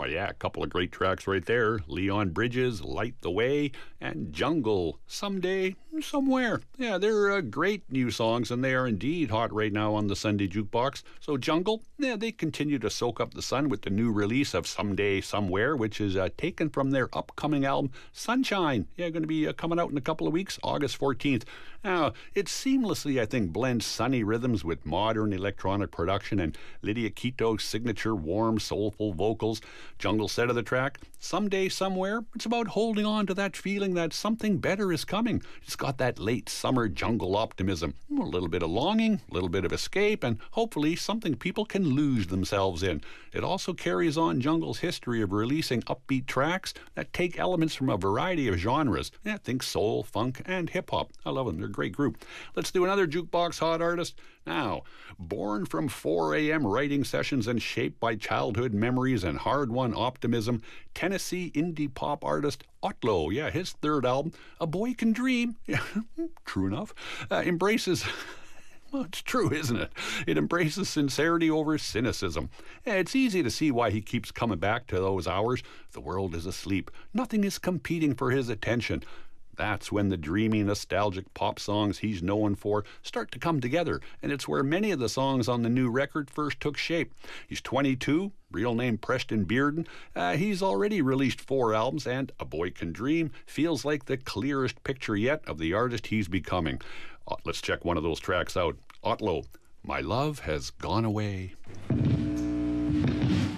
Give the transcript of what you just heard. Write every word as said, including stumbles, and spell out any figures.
Oh, yeah, a couple of great tracks right there. Leon Bridges, Light the Way, and Jungle, Someday, Somewhere. Yeah, they're uh, great new songs, and they are indeed hot right now on the Sunday Jukebox. So Jungle, yeah, they continue to soak up the sun with the new release of Someday, Somewhere, which is uh, taken from their upcoming album, Sunshine. Yeah, going to be uh, coming out in a couple of weeks, August fourteenth. Now, it seamlessly, I think, blends sunny rhythms with modern electronic production and Lydia Quito's signature warm, soulful vocals. Jungle said of the track, Someday, Somewhere, it's about holding on to that feeling that something better is coming. It's got that late summer jungle optimism, a little bit of longing, a little bit of escape, and hopefully something people can lose themselves in. It also carries on Jungle's history of releasing upbeat tracks that take elements from a variety of genres. Yeah, think soul, funk, and hip-hop. I love them. They're a great group. Let's do another Jukebox Hot Artist. Now, born from four a.m. writing sessions and shaped by childhood memories and hard-won optimism, Tennessee indie pop artist Otlo, yeah, his third album, A Boy Can Dream, yeah, true enough, uh, embraces... Well, it's true, isn't it? It embraces sincerity over cynicism. It's easy to see why he keeps coming back to those hours. The world is asleep. Nothing is competing for his attention. That's when the dreamy, nostalgic pop songs he's known for start to come together, and it's where many of the songs on the new record first took shape. He's twenty-two, real name Preston Bearden. Uh, he's already released four albums, and A Boy Can Dream feels like the clearest picture yet of the artist he's becoming. Uh, let's check one of those tracks out. Otlo, My Love Has Gone Away.